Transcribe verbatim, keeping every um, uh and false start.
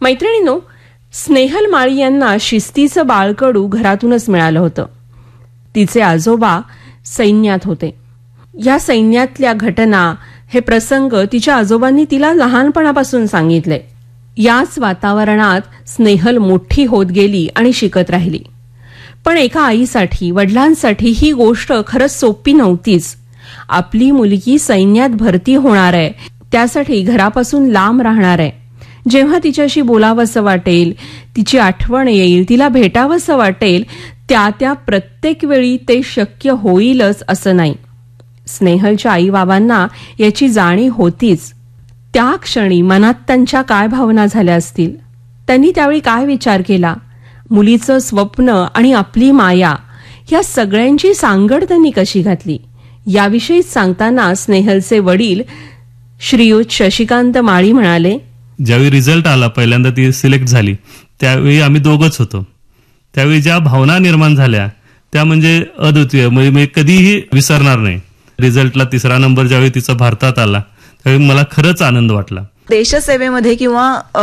मैत्रिणींनो, स्नेहल माळी यांना शिस्तीचं बाळकडू घरातूनच मिळालं होतं. तिचे आजोबा सैन्यात होते. या सैन्यातल्या घटना, हे प्रसंग तिच्या आजोबांनी तिला लहानपणापासून सांगितले. याच वातावरणात स्नेहल मोठी होत गेली आणि शिकत राहिली. पण एका आईसाठी, वडिलांसाठी ही गोष्ट खरंच सोपी नव्हतीच. आपली मुलगी सैन्यात भरती होणार आहे, त्यासाठी घरापासून लांब राहणार आहे. जेव्हा तिच्याशी बोलावंसं वाटेल, तिची आठवण येईल, तिला भेटावंसं वाटेल, त्या त्या प्रत्येक वेळी ते शक्य होईलच असं नाही. स्नेहलच्या आई बाबांना याची जाणीव होतीच. त्या क्षणी मनात त्यांच्या काय भावना झाल्या असतील, त्यांनी त्यावेळी काय विचार केला, मुलीचं स्वप्न आणि आपली माया, या सगळ्यांची सांगड त्यांनी कशी घातली, याविषयी सांगताना स्नेहलचे वडील श्रीयुत शशिकांत माळी म्हणाले, ज्यावेळी रिझल्ट आला, पहिल्यांदा ती सिलेक्ट झाली, त्यावेळी आम्ही दोघंच होतो. त्यावेळी ज्या भावना निर्माण झाल्या त्या म्हणजे अद्वितीय, म्हणजे मी कधीही विसरणार नाही. रिझल्टला तिसरा नंबर ज्यावेळी तिचा भारतात आला, त्यावेळी मला खरंच आनंद वाटला. देशसेवेमध्ये किंवा